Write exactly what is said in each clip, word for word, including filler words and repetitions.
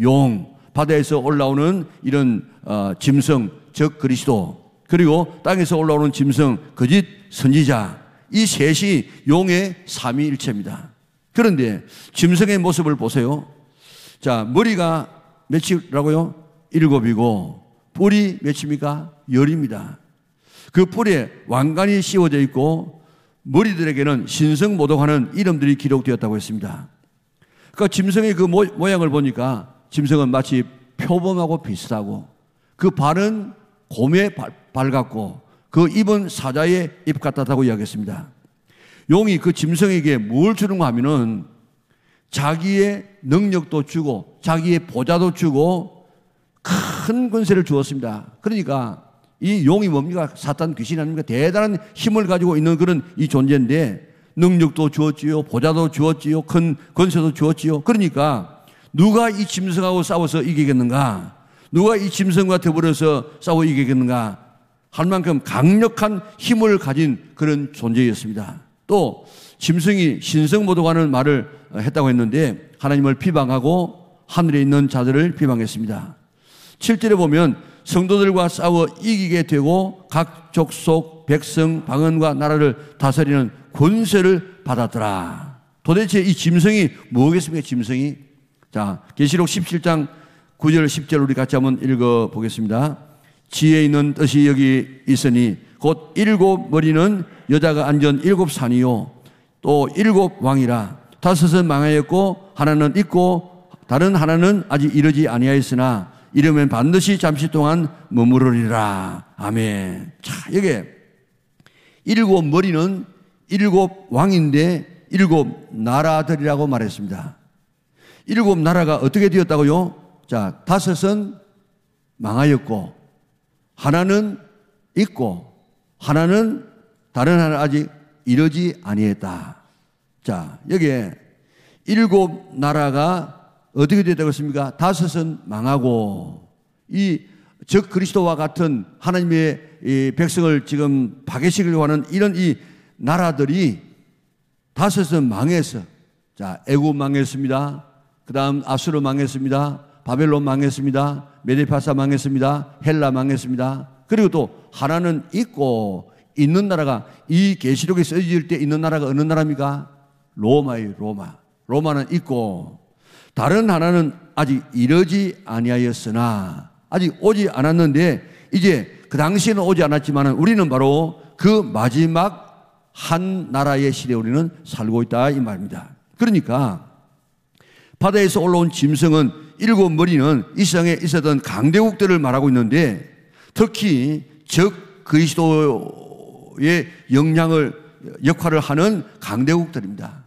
용, 바다에서 올라오는 이런 어, 짐승, 즉 그리스도, 그리고 땅에서 올라오는 짐승, 거짓 선지자, 이 셋이 용의 삼위일체입니다. 그런데 짐승의 모습을 보세요. 자, 머리가 몇이라고요? 일곱이고 뿔이 몇입니까? 열입니다. 그 뿔에 왕관이 씌워져 있고 머리들에게는 신성모독하는 이름들이 기록되었다고 했습니다. 그러니까 짐승의 그 모, 모양을 보니까 짐승은 마치 표범하고 비슷하고 그 발은 곰의 발, 발 같고 그 입은 사자의 입 같다고 이야기했습니다. 용이 그 짐승에게 뭘 주는가 하면은 자기의 능력도 주고 자기의 보좌도 주고 큰 권세를 주었습니다. 그러니까 이 용이 뭡니까? 사탄 귀신 아닙니까? 대단한 힘을 가지고 있는 그런 이 존재인데 능력도 주었지요, 보좌도 주었지요, 큰 권세도 주었지요. 그러니까 누가 이 짐승하고 싸워서 이기겠는가? 누가 이 짐승과 더불어서 싸워 이기겠는가? 할 만큼 강력한 힘을 가진 그런 존재였습니다. 또 짐승이 신성모독하는 말을 했다고 했는데 하나님을 비방하고 하늘에 있는 자들을 비방했습니다. 칠 절에 보면 성도들과 싸워 이기게 되고 각 족속, 백성, 방언과 나라를 다스리는 권세를 받았더라. 도대체 이 짐승이 뭐겠습니까? 짐승이. 자, 계시록 십칠 장 구 절 십 절 우리 같이 한번 읽어보겠습니다. 지혜 있는 뜻이 여기 있으니 곧 일곱 머리는 여자가 앉은 일곱 산이요 또 일곱 왕이라. 다섯은 망하였고 하나는 있고 다른 하나는 아직 이르지 아니하였으나 이르면 반드시 잠시 동안 머무르리라. 아멘. 자, 여기 일곱 머리는 일곱 왕인데 일곱 나라들이라고 말했습니다. 일곱 나라가 어떻게 되었다고요? 자, 다섯은 망하였고 하나는 있고 하나는 다른 하나 아직 이르지 아니했다. 자, 여기에 일곱 나라가 어떻게 되었다고 했습니까? 다섯은 망하고 이 적 그리스도와 같은 하나님의 이 백성을 지금 파괴시키려고 하는 이런 이 나라들이 다섯은 망했어. 자, 애굽 망했습니다. 그 다음 아수르 망했습니다. 바벨론 망했습니다. 메데파사 망했습니다. 헬라 망했습니다. 그리고 또 하나는 있고 있는 나라가 이 계시록에 써질 때 있는 나라가 어느 나라입니까? 로마예요. 로마. 로마는 있고 다른 하나는 아직 이르지 아니하였으나 아직 오지 않았는데 이제 그 당시에는 오지 않았지만 우리는 바로 그 마지막 한 나라의 시대에 우리는 살고 있다 이 말입니다. 그러니까 바다에서 올라온 짐승은 일곱 머리는 이 세상에 있었던 강대국들을 말하고 있는데 특히 적 그리스도의 영향을 역할을 하는 강대국들입니다.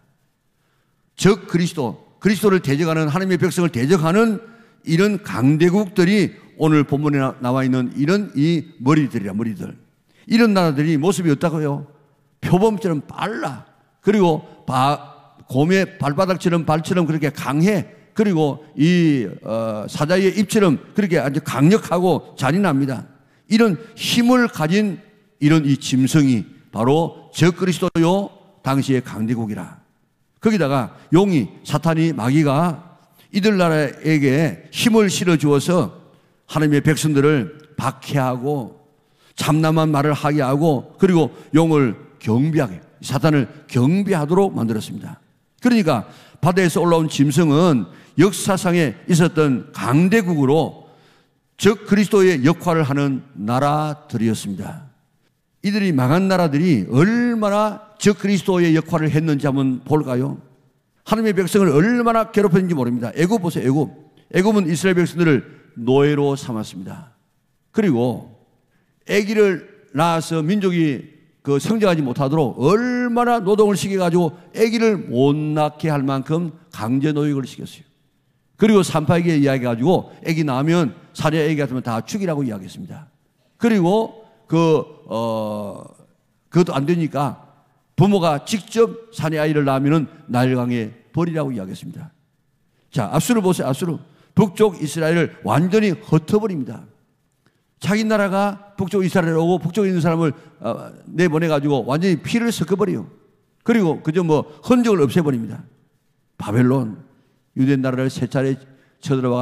적 그리스도, 그리스도를 대적하는 하나님의 백성을 대적하는 이런 강대국들이 오늘 본문에 나와 있는 이런 이 머리들이라 머리들. 이런 나라들이 모습이 어떻고요? 표범처럼 빨라. 그리고 바, 곰의 발바닥처럼 발처럼 그렇게 강해. 그리고 이 어, 사자의 입처럼 그렇게 아주 강력하고 잔인합니다. 이런 힘을 가진 이런 이 짐승이 바로 적 그리스도요 당시의 강대국이라. 거기다가 용이 사탄이 마귀가 이들 나라에게 힘을 실어 주어서 하나님의 백성들을 박해하고 참남한 말을 하게 하고 그리고 용을 경비하게 사탄을 경비하도록 만들었습니다. 그러니까 바다에서 올라온 짐승은 역사상에 있었던 강대국으로 적 그리스도의 역할을 하는 나라들이었습니다. 이들이 망한 나라들이 얼마나 적 그리스도의 역할을 했는지 한번 볼까요? 하나님의 백성을 얼마나 괴롭혔는지 모릅니다. 애굽 보세요. 애굽. 애굽은 이스라엘 백성들을 노예로 삼았습니다. 그리고 아기를 낳아서 민족이 그 성장하지 못하도록 얼마나 노동을 시켜가지고 아기를 못 낳게 할 만큼 강제 노역을 시켰어요. 그리고 산파에게 이야기해가지고 아기 낳으면 사내 아기 같으면 다 죽이라고 이야기했습니다. 그리고 그, 어, 그것도 안 되니까 부모가 직접 사내 아이를 낳으면 나일강에 버리라고 이야기했습니다. 자, 아수르 보세요. 아수르. 북쪽 이스라엘을 완전히 흩어버립니다. 자기 나라가 북쪽 이스라엘에 오고 북쪽에 있는 사람을 어, 내보내가지고 완전히 피를 섞어버려요. 그리고 그저 뭐 흔적을 없애버립니다. 바벨론, 유대 나라를 세 차례 쳐들어와